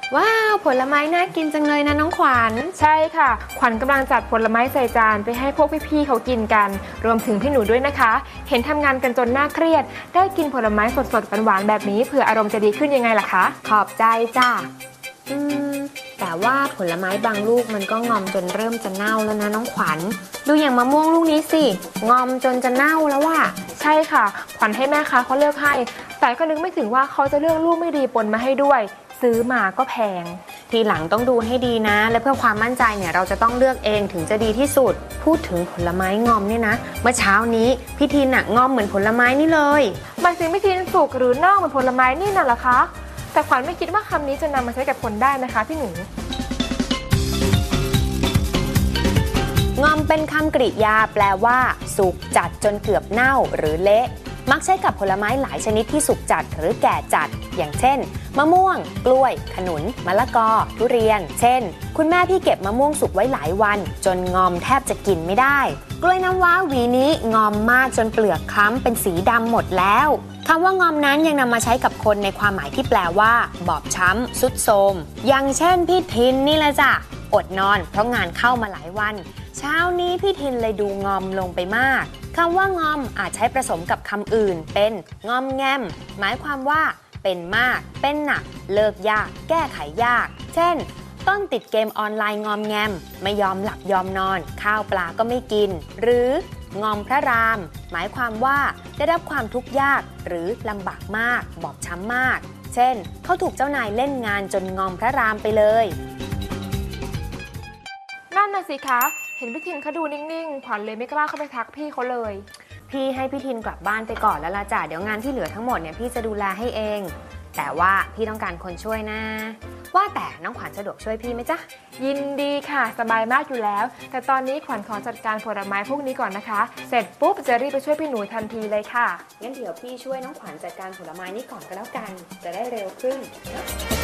ว้าวผลไม้น่ากินจังเลยนะน้องขวัญใช่ค่ะขวัญกำลังจัดผลไม้ใส่จานไปให้พวกพี่ๆเขากินกันรวมถึงพี่หนูด้วยนะคะเห็นทำงานกันจนน่าเครียดได้กินผลไม้สดๆหวานๆแบบนี้เผื่ออารมณ์จะดีขึ้นยังไงล่ะคะขอบใจจ้าแต่ว่าผลไม้บางลูกมันก็งอมจนเริ่มจะเน่าแล้วนะน้องขวัญดูอย่างมะม่วงลูกนี้สิงอมจนจะเน่าแล้วว่ะใช่ค่ะขวัญให้แม่ค้าเขาเลือกให้แต่ก็นึกไม่ถึงว่าเขาจะเลือกลูกไม่ดีปนมาให้ด้วยซื้อมาก็แพงทีหลังต้องดูให้ดีนะและเพื่อความมั่นใจเนี่ยเราจะต้องเลือกเองถึงจะดีที่สุดพูดถึงผลไม้งอมเนี่ยนะเมื่อเช้านี้พี่ทีน่ะงอมเหมือนผลไม้นี่เลยหมายถึงพี่ทีนสุกหรือเน่าเหมือนผลไม้นี่น่ะเหรอคะแต่ขวัญไม่คิดว่าคำนี้จะนำมาใช้กับคนได้นะคะพี่หนูงอมเป็นคำกริยาแปลว่าสุกจัดจนเกือบเน่าหรือเละมักใช้กับผลไม้หลายชนิดที่สุกจัดหรือแก่จัดอย่างเช่นมะม่วงกล้วยขนุนมะละกอทุเรียนเช่นคุณแม่พี่เก็บมะม่วงสุกไว้หลายวันจนงอมแทบจะกินไม่ได้กล้วยน้ำว้าหวีนี้งอมมากจนเปลือกคล้ำเป็นสีดำหมดแล้วคำว่างอมนั้นยังนำมาใช้กับคนในความหมายที่แปลว่าบอบช้ำทรุดโทรมอย่างเช่นพี่ทินนี่แหละจ้ะอดนอนเพราะงานเข้ามาหลายวันเช้านี้พี่ทินเลยดูงอมลงไปมากคำว่างอมอาจใช้ผสมกับคำอื่นเป็นงอมแงมหมายความว่าเป็นมากเป็นหนักเลิกยากแก้ไขยากเช่นต้นติดเกมออนไลน์งอมแงมไม่ยอมหลับยอมนอนข้าวปลาก็ไม่กินหรืองอมพระรามหมายความว่าได้รับความทุกข์ยากหรือลำบากมากบอบช้ำมากเช่นเขาถูกเจ้านายเล่นงานจนงอมพระรามไปเลยนั่นน่ะสิคะเห็นพี่ทินเขาดูนิ่งๆขวัญเลยไม่กล้าเข้าไปทักพี่เขาเลยพี่ให้พี่ทินกลับบ้านไปก่อนแล้วล่ะจ้ะเดี๋ยวงานที่เหลือทั้งหมดเนี่ยพี่จะดูแลให้เองแต่ว่าพี่ต้องการคนช่วยนะว่าแต่น้องขวัญสะดวกช่วยพี่ไหมจ๊ะยินดีค่ะสบายมากอยู่แล้วแต่ตอนนี้ขวัญขอจัดการผลไม้พวกนี้ก่อนนะคะเสร็จปุ๊บจะรีบไปช่วยพี่หนูทันทีเลยค่ะงั้นเดี๋ยวพี่ช่วยน้องขวัญจัดการผลไม้นี้ก่อนก็แล้วกันจะได้เร็วขึ้น